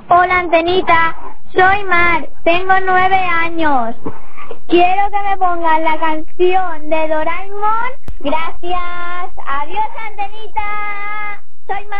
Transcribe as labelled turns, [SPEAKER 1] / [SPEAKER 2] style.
[SPEAKER 1] Hola, Antenita. Soy Mar. Tengo 9 años. Quiero que me pongan la canción de Doraemon. Gracias. Adiós, Antenita. Soy Mar.